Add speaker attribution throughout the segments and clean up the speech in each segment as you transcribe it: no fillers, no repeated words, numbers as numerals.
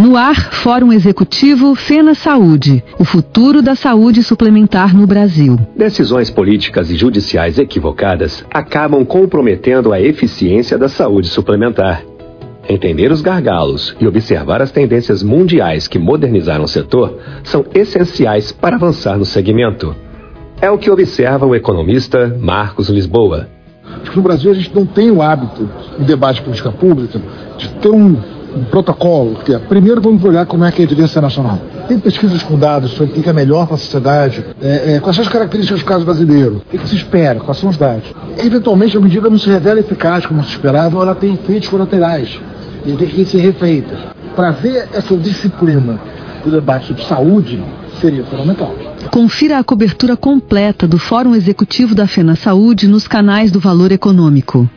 Speaker 1: No ar, Fórum Executivo Fena Saúde, o futuro da saúde suplementar no Brasil.
Speaker 2: Decisões políticas e judiciais equivocadas acabam comprometendo a eficiência da saúde suplementar. Entender os gargalos e observar as tendências mundiais que modernizaram o setor são essenciais para avançar no segmento. É o que observa o economista Marcos Lisboa.
Speaker 3: No Brasil a gente não tem o hábito, em debate de política pública, de ter um protocolo, que é, primeiro vamos olhar como é que é a evidência nacional. Tem pesquisas com dados sobre o que é melhor para a sociedade, quais são as características do caso brasileiro, o que se espera, quais são os dados. Eventualmente a medida não se revela eficaz como se esperava, ou ela tem efeitos colaterais, e tem que ser refeita. Para ver essa disciplina do debate sobre saúde, seria fundamental.
Speaker 1: Confira a cobertura completa do Fórum Executivo da Fena Saúde nos canais do Valor Econômico.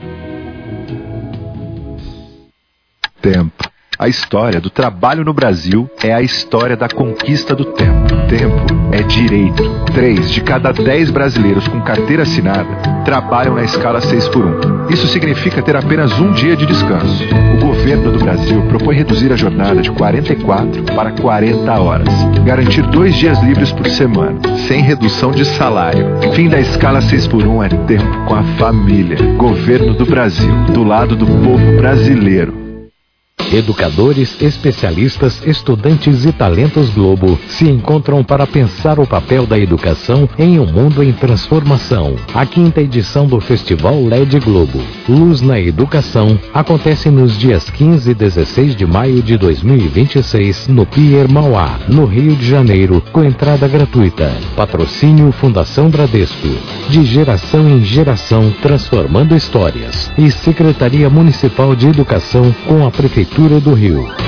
Speaker 4: Tempo. A história do trabalho no Brasil é a história da conquista do tempo. Tempo é direito. 3 de cada 10 brasileiros com carteira assinada trabalham na escala 6x1. Isso significa ter apenas um dia de descanso. O governo do Brasil propõe reduzir a jornada de 44 para 40 horas. Garantir 2 dias livres por semana, sem redução de salário. Fim da escala 6x1 é tempo com a família. Governo do Brasil, do lado do povo brasileiro.
Speaker 5: Educadores, especialistas, estudantes e talentos Globo se encontram para pensar o papel da educação em um mundo em transformação. A 5ª edição do Festival LED Globo, Luz na Educação, acontece nos dias 15 e 16 de maio de 2026 no Pier Mauá, no Rio de Janeiro, com entrada gratuita. Patrocínio Fundação Bradesco. De geração em geração, transformando histórias. E Secretaria Municipal de Educação com a Prefeitura do Rio.